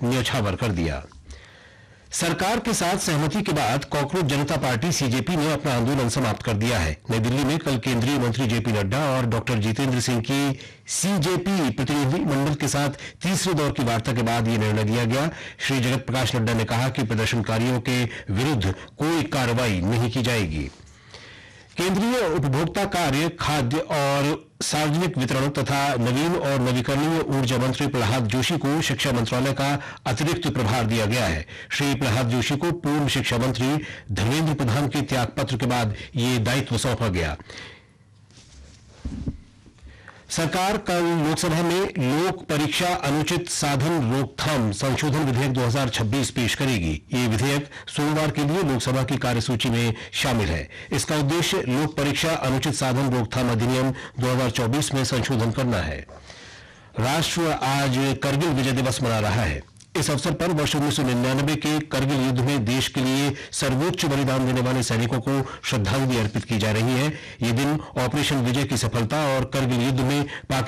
न्यौछावर कर दिया। सरकार के साथ सहमति के बाद कॉकरोच जनता पार्टी सीजेपी ने अपना आंदोलन समाप्त कर दिया है। नई दिल्ली में कल केंद्रीय मंत्री जेपी नड्डा और डॉक्टर जितेंद्र सिंह की सीजेपी प्रतिनिधि मंडल के साथ तीसरे दौर की वार्ता के बाद यह निर्णय लिया गया। श्री जगत प्रकाश नड्डा ने कहा कि प्रदर्शनकारियों के विरुद्ध कोई कार्रवाई नहीं की जाएगी। केंद्रीय उपभोक्ता कार्य, खाद्य और सार्वजनिक वितरण तथा नवीन और नवीकरणीय ऊर्जा मंत्री प्रहलाद जोशी को शिक्षा मंत्रालय का अतिरिक्त प्रभार दिया गया है। श्री प्रहलाद जोशी को पूर्व शिक्षा मंत्री धर्मेंद्र प्रधान के त्यागपत्र के बाद ये दायित्व सौंपा गया। सरकार कल लोकसभा में लोक परीक्षा अनुचित साधन रोकथाम संशोधन विधेयक 2026 पेश करेगी। ये विधेयक सोमवार के लिए लोकसभा की कार्यसूची में शामिल है। इसका उद्देश्य लोक परीक्षा अनुचित साधन रोकथाम अधिनियम 2024 में संशोधन करना है। राष्ट्र आज करगिल विजय दिवस मना रहा है। इस अवसर पर वर्ष 1999 के करगिल युद्ध में देश के लिए सर्वोच्च बलिदान देने वाले सैनिकों को श्रद्धांजलि अर्पित की जा रही है। ये दिन ऑपरेशन विजय की सफलता और करगिल युद्ध में